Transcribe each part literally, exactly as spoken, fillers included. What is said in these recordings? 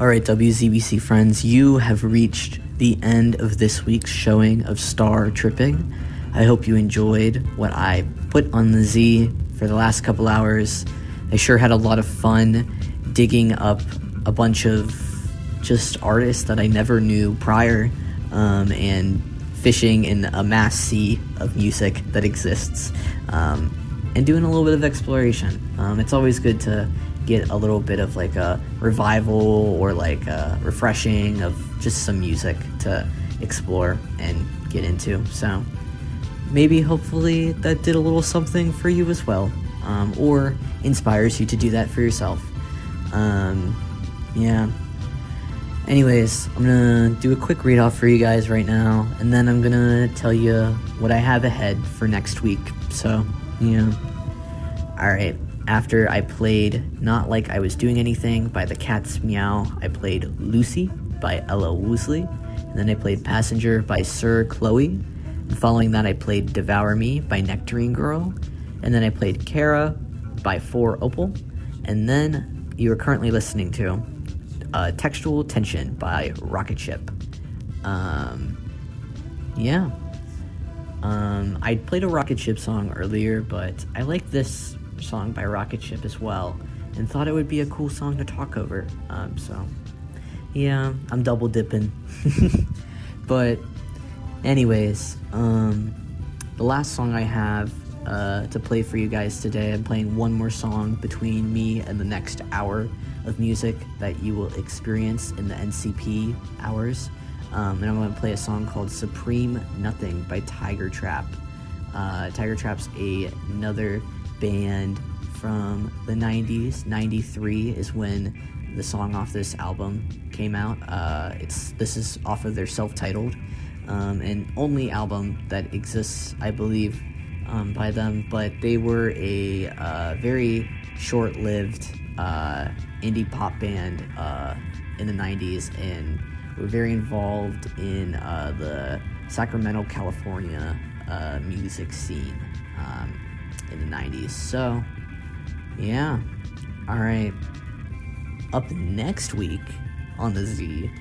Alright, W Z B C friends, you have reached the end of this week's showing of Star Tripping. I hope you enjoyed what I put on the Z for the last couple hours. I sure had a lot of fun digging up a bunch of just artists that I never knew prior, um, and fishing in a mass sea of music that exists, um, and doing a little bit of exploration. Um, it's always good to get a little bit of like a revival or like a refreshing of just some music to explore and get into. So maybe hopefully that did a little something for you as well, um, or inspires you to do that for yourself. Um, yeah. Anyways, I'm gonna do a quick read off for you guys right now, and then I'm gonna tell you what I have ahead for next week. So, yeah. Alright, after I played Not Like I Was Doing Anything by the Cat's Meow, I played Lucy by Ella Woosley, and then I played Passenger by Sir Chloe, and following that I played Devour Me by Nectarine Girl, and then I played Kara by four Opal, and then you are currently listening to uh, Textual Tension by Rocket Ship. Um, yeah. Um, I played a Rocket Ship song earlier, but I like this song by Rocket Ship as well, and thought it would be a cool song to talk over. Um, so, yeah, I'm double dipping. But, anyways, um, the last song I have uh, to play for you guys today, I'm playing one more song between me and the next hour of music that you will experience in the N C P hours. Um, and I'm going to play a song called Supreme Nothing by Tiger Trap. Uh, Tiger Trap's a, another band from the nineties. ninety-three is when the song off this album came out. Uh, it's this is off of their self-titled um, and only album that exists, I believe, um, by them. But they were a uh, very short-lived uh, indie pop band uh, in the nineties, and were very involved in uh, the Sacramento, California uh, music scene um, in the nineties. So, yeah. Alright. Up next week on the Z,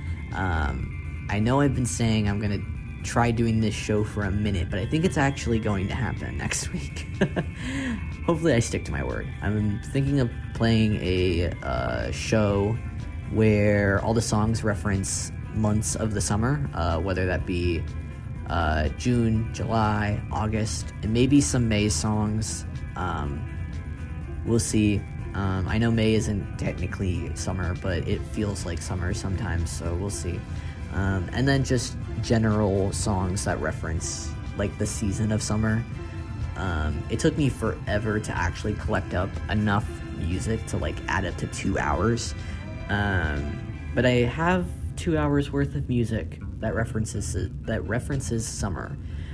um, I know I've been saying I'm going to try doing this show for a minute, but I think it's actually going to happen next week. Hopefully I stick to my word. I'm thinking of playing a uh, show where all the songs reference months of the summer, uh, whether that be uh, June, July, August, and maybe some May songs. Um, we'll see. Um, I know May isn't technically summer, but it feels like summer sometimes, so we'll see. Um, and then just general songs that reference like the season of summer. Um, it took me forever to actually collect up enough music to like add up to two hours. Um, but I have two hours worth of music that references that references summer.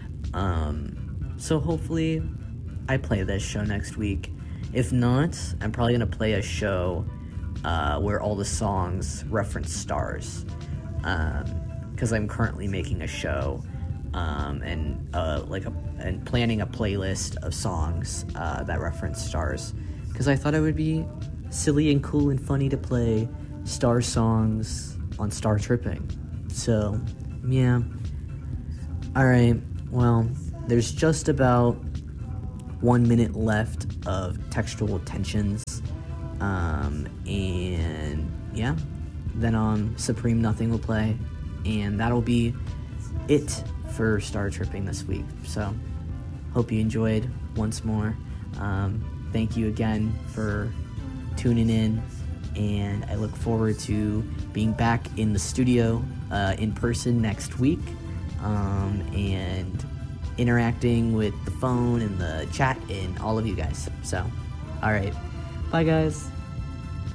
Um, so hopefully I play this show next week. If not, I'm probably gonna play a show uh, where all the songs reference stars, because um, I'm currently making a show um, and uh, like a, and planning a playlist of songs uh, that reference stars, because I thought it would be silly and cool and funny to play star songs on Star Tripping. So, yeah. Alright, well, there's just about one minute left of Textual Tensions. Um, and, yeah. Then um, Supreme Nothing will play. And that'll be it for Star Tripping this week. So, hope you enjoyed once more. Um, thank you again for tuning in. And I look forward to being back in the studio uh, in person next week, um, and interacting with the phone and the chat and all of you guys. So, all right. Bye, guys.